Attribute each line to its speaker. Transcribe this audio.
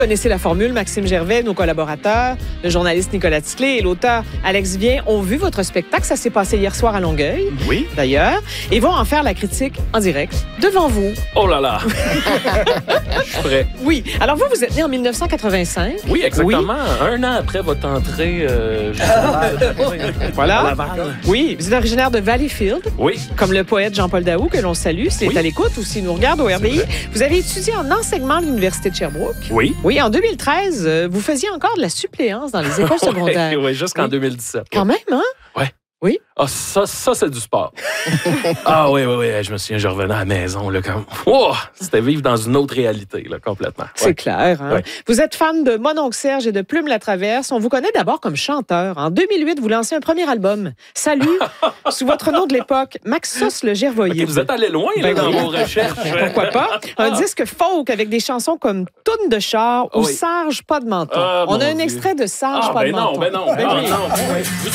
Speaker 1: Vous connaissez la formule, Maxime Gervais, nos collaborateurs, le journaliste Nicolas Ticlé et l'auteur Alex Vien ont vu votre spectacle. Ça s'est passé hier soir à Longueuil,
Speaker 2: Oui.
Speaker 1: d'ailleurs, et vont en faire la critique en direct devant vous.
Speaker 2: Oh là là! Je suis prêt.
Speaker 1: Oui. Alors vous êtes né en 1985.
Speaker 2: Oui, exactement. Un an après votre entrée
Speaker 1: Voilà.
Speaker 2: à Laval.
Speaker 1: Oui, vous êtes originaire de Valleyfield,
Speaker 2: Oui.
Speaker 1: comme le poète Jean-Paul Daou, que l'on salue, s'il est
Speaker 2: Oui.
Speaker 1: à l'écoute ou s'il nous regarde au RBI.
Speaker 2: vrai.
Speaker 1: Vous avez étudié en enseignement à l'Université de Sherbrooke.
Speaker 2: Oui.
Speaker 1: Oui, en 2013, vous faisiez encore de la suppléance dans les écoles secondaires.
Speaker 2: Oui, jusqu'en
Speaker 1: Oui.
Speaker 2: 2017.
Speaker 1: Quand même, hein?
Speaker 2: Ah, ça c'est du sport. Ah oui, je me souviens, je revenais à la maison, là, comme... Oh, c'était vivre dans une autre réalité, là, complètement.
Speaker 1: C'est
Speaker 2: Ouais.
Speaker 1: clair. Hein?
Speaker 2: Ouais.
Speaker 1: Vous êtes fan de Mon oncle Serge et de Plume la Traverse. On vous connaît d'abord comme chanteur. En 2008, vous lancez un premier album, Salut, sous votre nom de l'époque, Maxos le Gervoyer.
Speaker 2: OK, vous êtes allé loin là,
Speaker 1: Ben
Speaker 2: dans
Speaker 1: oui.
Speaker 2: vos recherches.
Speaker 1: Pourquoi pas? Un disque folk avec des chansons comme Toune de char ou
Speaker 2: Oui.
Speaker 1: Sarge pas de menton.
Speaker 2: Ah,
Speaker 1: On a
Speaker 2: mon
Speaker 1: un
Speaker 2: Dieu.
Speaker 1: extrait de Sarge
Speaker 2: Ah,
Speaker 1: pas
Speaker 2: ben
Speaker 1: de
Speaker 2: non,
Speaker 1: menton.
Speaker 2: ben non.
Speaker 1: Ben
Speaker 2: Ah,
Speaker 1: oui.
Speaker 2: non.